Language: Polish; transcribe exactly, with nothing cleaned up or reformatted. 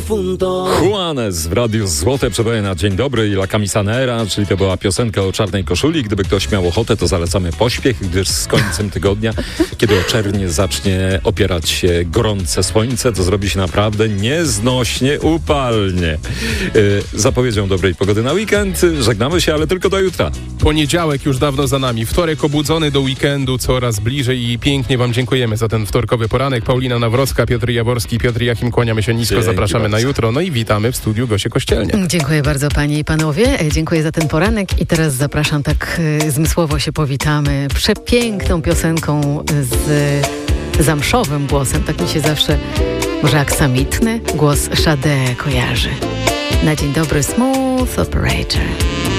difunto. Juanes w Radiu Złote przeboje na Dzień Dobry i La Camisanera, czyli to była piosenka o czarnej koszuli. Gdyby ktoś miał ochotę, to zalecamy pośpiech, gdyż z końcem tygodnia, kiedy o czerwnie zacznie opierać się gorące słońce, to zrobi się naprawdę nieznośnie upalnie. Yy, zapowiedzią dobrej pogody na weekend. Żegnamy się, ale tylko do jutra. Poniedziałek już dawno za nami. Wtorek obudzony do weekendu coraz bliżej i pięknie wam dziękujemy za ten wtorkowy poranek. Paulina Nawrocka, Piotr Jaworski, Piotr Jachim, kłaniamy się nisko, Dzięki zapraszamy bardzo. na jutro. No i witamy w studiu Gosię Kościelniak. Dziękuję bardzo panie i panowie, dziękuję za ten poranek i teraz zapraszam, tak y, zmysłowo się powitamy przepiękną piosenką z zamszowym głosem, tak mi się zawsze, może aksamitny głos Sade kojarzy. Na dzień dobry, Smooth Operator.